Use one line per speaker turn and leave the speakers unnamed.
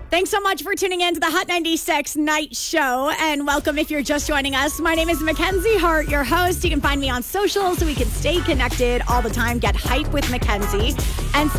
Thanks so much for tuning in to the Hot 96 Night Show, and welcome if you're just joining us. My name is Mackenzie Hart, your host. You can find me on social so we can stay connected all the time. Get hype with Mackenzie and